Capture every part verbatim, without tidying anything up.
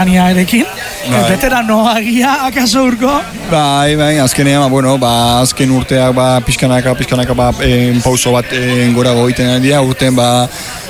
Erekin, veteranoagia akaso urko? Bai, bai, azkenean, bueno, ba, azken urteak, ba, pixkanaka, pixkanaka, ba, en, pauso bat en, gorago egiten dira, urten, ba,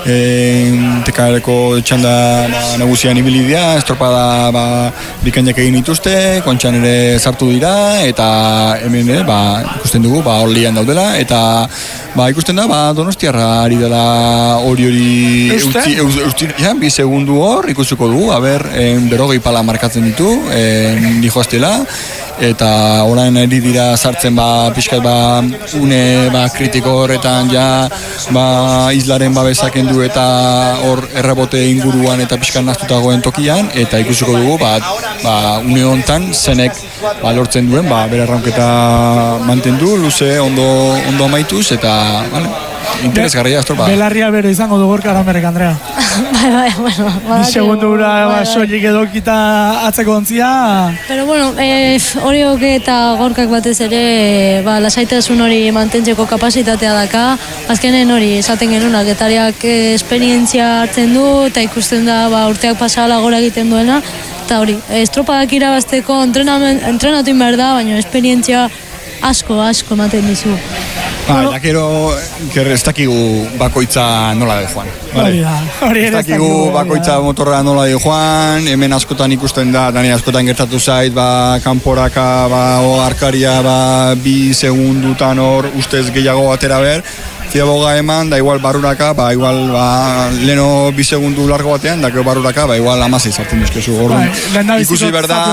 en, tekareko txanda ba, nagusian ibili dira, estropada, ba, bikainak egin dituzte, kontxan ere sartu dira, eta hemen, ere, ba, ikusten dugu, ba, hor lian daudela, eta, ba, ikusten da, ba, Donostiarra ari dela hori hori eutzi, eutzi, ja, bi segundu hor, ikusiko dugu, a ber, en, berogei pala markatzen ditu, en, dihoaztela, eta orain eri dira sartzen ba pixkat ba une ba kritiko horretan ja ba islaren babesaken du eta hor errebote inguruan eta pixkat naztutagoen tokian eta ikusiko dugu ba, ba une hontan zenek ba lortzen duen ba bere arraunketa mantendu luze ondo ondo amaituz eta vale. Interesgarria estropa. Belarria bero izango du Gorka Aranberrek, Andrea. Bai, bai, bueno. Bi segundu ura soilik edokita atzeko ontzia. Pero bueno, eh, horiok eta Gorkak batez ere, ba, lasaitasun hori mantentzeko kapasitatea daka. Azkenen hori esaten genunak, getariak eh, esperientzia hartzen du, eta ikusten da ba, urteak pasala gora egiten duena. Eta hori, estropadak irabazteko entrenatu behar da, baina esperientzia asko, asko ematen dizu. Ba, eta gero, ez dakigu bakoitza nola de joan. Hori da, hori ez dakigu bakoitza motorra nola de joan, hemen askotan ikusten da, dani askotan gertatu zait, ba, kanporaka, ba, o arkaria, ba, bi segundutan hor, ustez gehiago atera ber, ziaboga eman, da igual barruraka, ba, igual, ba, leno bi segundu largo batean, da gero barruraka, ba, igual amazei zartzen dizkezu, orduan. Ikusi berda,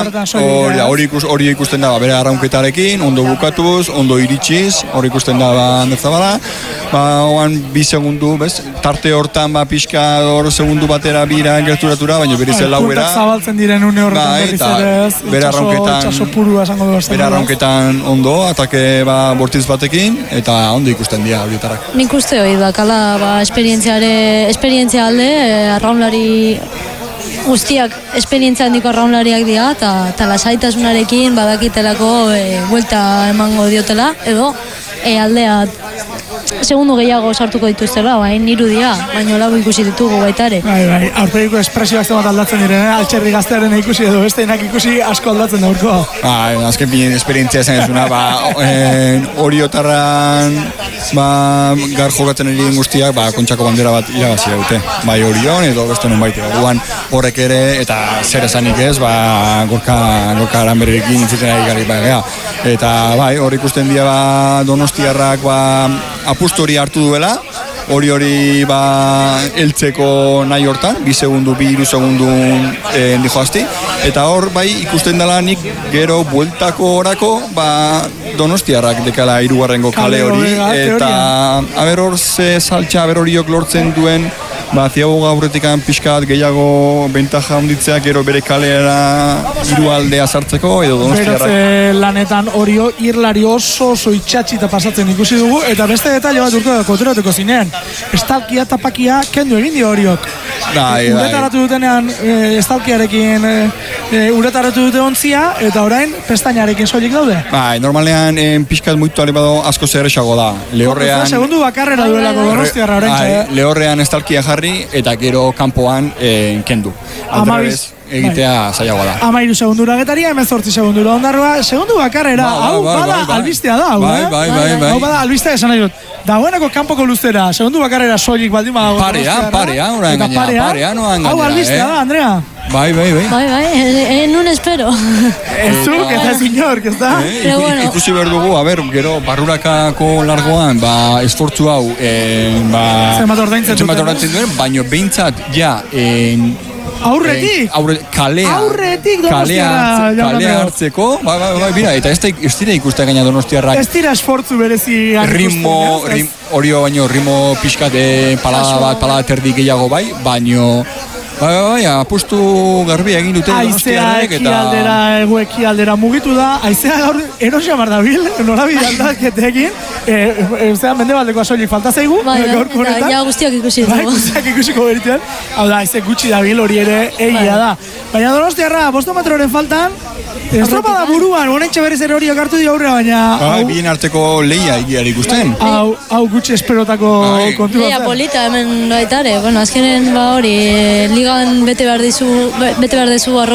hori ikus, ikusten da, ba, bere arraunketarekin, ondo bukatuz, ondo iritsiz, hori ikusten da, ba, netzabala, ba, oan bi segundu, bez, tarte hortan, ba, pixka, hor segundu batera bira gerturatura, baina bere zel lauera. Puntak zabaltzen diren une horretan berriz ere ez, bere arraunketan, bere arraunketan ondo, atake, ba, bortiz batekin, eta ondo ikusten dira, horitarak. Nik uste hori dakala ba, esperientziare, esperientzia alde, e, arraunlari guztiak esperientzia handiko arraunlariak dira, eta lasaitasunarekin badakitelako e, buelta emango diotela, edo e, aldea segundu gehiago sartuko dituztela, bain irudia, baina lau ikusi ditugu baita ere. Bai, bai, aurpegiko espresioak zemat aldatzen diren, eh? Altxerri gaztearen ikusi edo besteinak ikusi asko aldatzen da urko. Ba, azken pinen esperientzia zen ezuna, ba, oriotarran ba, gar jokatzen egin guztiak, ba, kontxako bandera bat irabazi dute. Bai, Orion edo beste non baita. Guan horrek ere, eta zer esanik ez, ba, gorka, gorka Aranberrekin intziten ari gari, ba, gea. Eta, bai, hor ikusten dira, ba, Donostiarrak, ba, apustu hori hartu duela, hori hori ba, eltzeko nahi hortan, bi segundu, bi iru segundu eh, dijoazti, eta hor bai ikusten dela nik gero bueltako orako ba, Donostiarrak dekala hirugarrengo kale hori, eta haber hor ze saltxa, haber horiok lortzen duen, ba, ziaboga aurretikan pixkat gehiago bentaja honditzea, gero bere kalera hiru aldea sartzeko, edo Donostiarrak. Beraz, lanetan horio irlari oso oso itxatxita pasatzen ikusi dugu, eta beste detaile bat urko koteroteko zinean. Estalkia tapakia kendu egin dio horiok. Bai, bai. Uretaratu dutenean e, estalkiarekin e, e, uretaratu dute ontzia, eta orain pestainarekin soilik daude. Bai, normalean en pixkat muitu alibado asko zerrexago da. Lehorrean... Segundu bakarrera duelako Donostiarra orain. Bai, lehorrean estalkia jarri, eta gero kanpoan eh, kendu. Aldrebez egitea bai. Zailagoa da. Amairu segundura getaria, hemezortzi segundura ondarroa, segundu bakarrera, ba, hau ba, bada ba, ba, albistea da, hau, bai, eh? Bai, bai, bai. Hau bada albistea esan nahi dut. Dagoeneko kanpoko luzera, segundu bakarrera soilik baldin badago. Parean, parean, orain gaina, parean noan gainera, hau albistea da, Andrea. Bai, bai, bai. Bai, bai, en un espero. Ez zuk, ez ez inork, ez da? Eh, iku, bueno. Ikusi behar dugu, a ber, gero, barrurakako largoan, ba, esfortzu hau, eh, ba... Zenbat ordaintzen duen, baino behintzat, ja, en... Aurretik? Aurre, kalea, aurretik Donostiarra kalea hartzeko, bai, bai, bai, bira, eta ez, ez dira ikuste gaina Donostiarrak. Ez dira esfortzu berezi ritmo, rim, orio baino, ritmo pixkate palada bat, palada terdi gehiago bai, baino... Bai, bai, bai, apustu garbia egin dute Donostiarrek eta... Aizea ekialdera, egu ekialdera mugitu da, aizea gaur erosia mardabil, norabide aldaketekin, e, zera mendebaldeko soilik falta zaigu, bai, gaurko honetan. Ja guztiak ikusi dugu. Bai, guztiak ikusiko beritean, hau da, aize gutxi dabil hori ere egia da. Baina Donostiarra, bostometroren faltan, estropa da buruan, honentxe berriz ere horiak hartu dira aurrea, baina... Bai, bien arteko lehia egiari ikusten. Hau, hau gutxi esperotako kontu bat. Leia polita hemen baitare, bueno, azkenen ba hori, ligan bete behar dizu, bete behar dizu